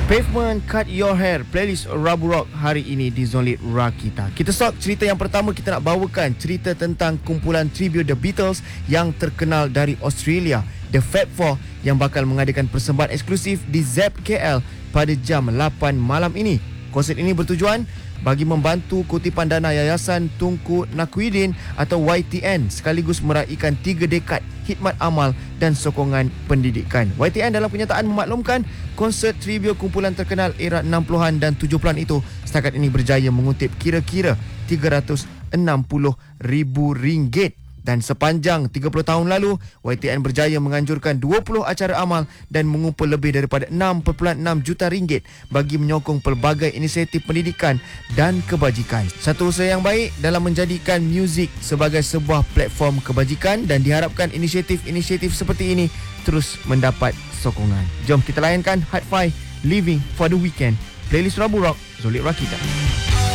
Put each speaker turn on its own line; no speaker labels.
Pavement Cut Your Hair, playlist Rabu Rock hari ini di Zonlit Rakita. Kita start cerita yang pertama, kita nak bawakan cerita tentang kumpulan tribute The Beatles yang terkenal dari Australia, The Fab Four, yang bakal mengadakan persembahan eksklusif di ZEP KL pada jam 8 malam ini. Konsert ini bertujuan bagi membantu kutipan dana Yayasan Tunku Nakuddin atau YTN sekaligus meraihkan 3 dekad khidmat amal dan sokongan pendidikan. YTN dalam kenyataan memaklumkan konsert tribute kumpulan terkenal era 60-an dan 70-an itu setakat ini berjaya mengutip kira-kira RM360,000. Dan sepanjang 30 tahun lalu, YTN berjaya menganjurkan 20 acara amal dan mengumpul lebih daripada 6.6 juta ringgit bagi menyokong pelbagai inisiatif pendidikan dan kebajikan. Satu usaha yang baik dalam menjadikan muzik sebagai sebuah platform kebajikan, dan diharapkan inisiatif-inisiatif seperti ini terus mendapat sokongan. Jom kita layankan Hi-Fi Living for the Weekend, playlist Rabu Rock, Zonlit Rakita.